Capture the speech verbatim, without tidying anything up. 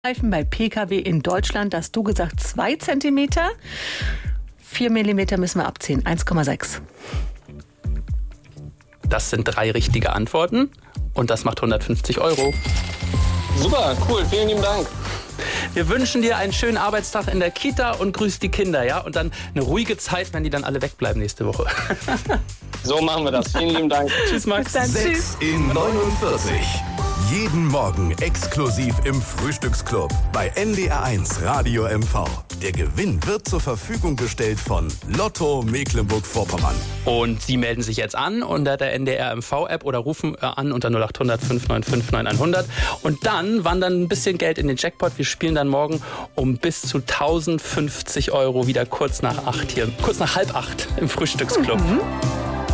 Reifen bei P K W in Deutschland, hast du gesagt zwei Zentimeter. vier Millimeter müssen wir abziehen, eins Komma sechs. Das sind drei richtige Antworten und das macht hundertfünfzig Euro. Super, cool, vielen lieben Dank. Wir wünschen dir einen schönen Arbeitstag in der Kita und grüß die Kinder, ja? Und dann eine ruhige Zeit, wenn die dann alle wegbleiben nächste Woche. So machen wir das. Vielen lieben Dank. Tschüss, Max. sechs in neunundvierzig. Jeden Morgen exklusiv im Frühstücksclub bei N D R eins Radio M V. Der Gewinn wird zur Verfügung gestellt von Lotto Mecklenburg-Vorpommern. Und Sie melden sich jetzt an unter der N D R M V-App oder rufen an unter null acht hundert fünf neun fünf neun hundert. Und dann wandern ein bisschen Geld in den Jackpot. Wir spielen dann morgen um bis zu tausendfünfzig Euro wieder kurz nach acht hier, kurz nach halb acht im Frühstücksclub. Mhm.